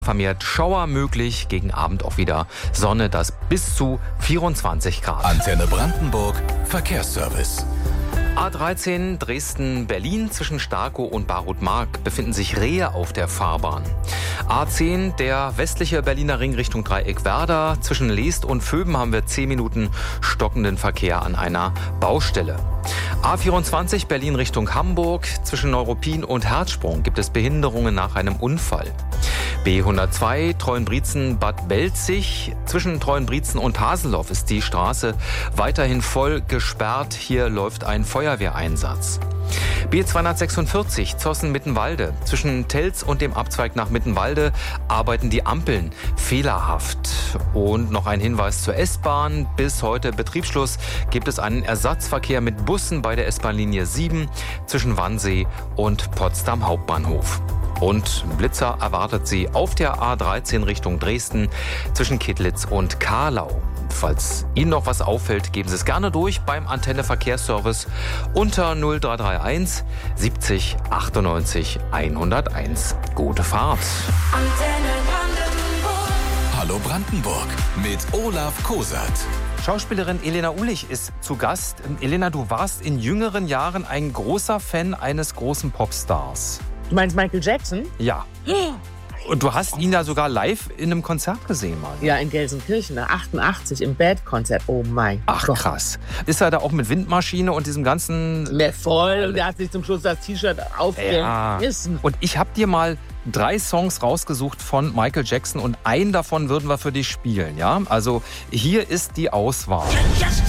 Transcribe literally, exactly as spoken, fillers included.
Vermehrt Schauer möglich, gegen Abend auch wieder Sonne, das bis zu vierundzwanzig Grad. Antenne Brandenburg, Verkehrsservice. A dreizehn Dresden-Berlin zwischen Starkow und Barutmark befinden sich Rehe auf der Fahrbahn. A zehn, der westliche Berliner Ring Richtung Dreieck-Werder. Zwischen Leest und Vöben haben wir zehn Minuten stockenden Verkehr an einer Baustelle. A vierundzwanzig Berlin Richtung Hamburg. Zwischen Neuruppin und Herzsprung gibt es Behinderungen nach einem Unfall. B hundertzwei Treuenbrietzen-Bad Belzig. Zwischen Treuenbrietzen und Haseloff ist die Straße weiterhin voll gesperrt. Hier läuft ein Feuerwehreinsatz. B zweihundertsechsundvierzig Zossen-Mittenwalde. Zwischen Telz und dem Abzweig nach Mittenwalde arbeiten die Ampeln fehlerhaft. Und noch ein Hinweis zur S-Bahn. Bis heute Betriebsschluss gibt es einen Ersatzverkehr mit Bussen bei der S-Bahn-Linie sieben zwischen Wannsee und Potsdam Hauptbahnhof. Und Blitzer erwartet sie auf der A dreizehn Richtung Dresden zwischen Kittlitz und Karlau. Falls Ihnen noch was auffällt, geben Sie es gerne durch beim Antenne Verkehrsservice unter null drei drei eins siebzig achtundneunzig hunderteins. Gute Fahrt. Antenne Brandenburg. Hallo Brandenburg mit Olaf Kosert. Schauspielerin Elena Ulich ist zu Gast. Elena, du warst in jüngeren Jahren ein großer Fan eines großen Popstars. Du meinst Michael Jackson? Ja. Und du hast ihn ja sogar live in einem Konzert gesehen, Mann. Ja, in Gelsenkirchen, achtundachtzig im Bad-Konzert. Oh mein Ach, Gott. krass. Ist er da auch mit Windmaschine und diesem ganzen... Mehr voll und der hat sich zum Schluss das T-Shirt aufgerissen. Ja. Und ich habe dir mal drei Songs rausgesucht von Michael Jackson und einen davon würden wir für dich spielen, ja? Also hier ist die Auswahl.